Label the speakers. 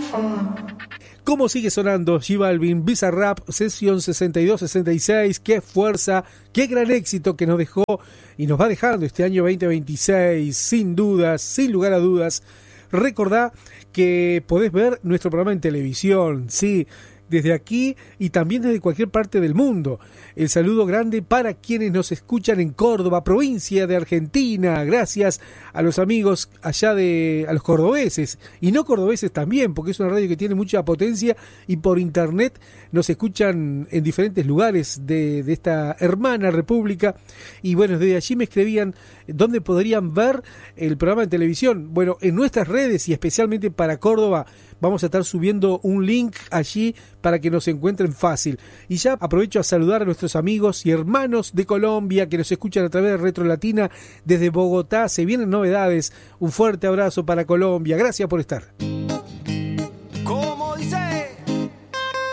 Speaker 1: ¿Cómo sigue sonando J Balvin? Bizarrap, sesión 62-66, qué fuerza, qué gran éxito que nos dejó y nos va dejando este año 2026, sin dudas, sin lugar a dudas. Recordá que podés ver nuestro programa en televisión, sí, desde aquí y también desde cualquier parte del mundo. El saludo grande para quienes nos escuchan en Córdoba, provincia de Argentina. Gracias a los amigos allá a los cordobeses y no cordobeses también, porque es una radio que tiene mucha potencia y por internet nos escuchan en diferentes lugares de esta hermana república. Y bueno, desde allí me escribían dónde podrían ver el programa de televisión. Bueno, en nuestras redes y especialmente para Córdoba vamos a estar subiendo un link allí para que nos encuentren fácil. Y ya aprovecho a saludar a nuestros amigos y hermanos de Colombia que nos escuchan a través de Retro Latina desde Bogotá. Se vienen novedades. Un fuerte abrazo para Colombia. Gracias por estar.